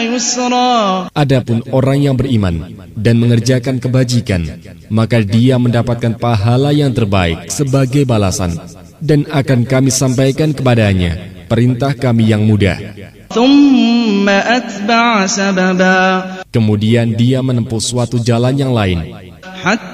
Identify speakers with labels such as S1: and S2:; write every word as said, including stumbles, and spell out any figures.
S1: يسرا.
S2: Adapun orang yang beriman dan mengerjakan kebajikan, maka dia mendapatkan pahala yang terbaik sebagai balasan, dan akan kami sampaikan kepadanya perintah kami yang mudah.
S1: ثم أتبع سببا.
S2: Kemudian dia menempuh suatu jalan yang lain.